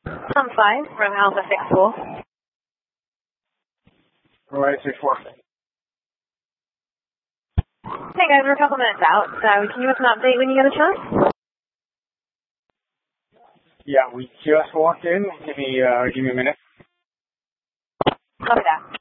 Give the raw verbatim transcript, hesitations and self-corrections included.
I'm fine. From Alpha six four. Right, six four. Hey guys, we're a couple minutes out, so can you give us an update when you get a chance? Yeah, we just walked in. Give me, uh, give me a minute. Copy that.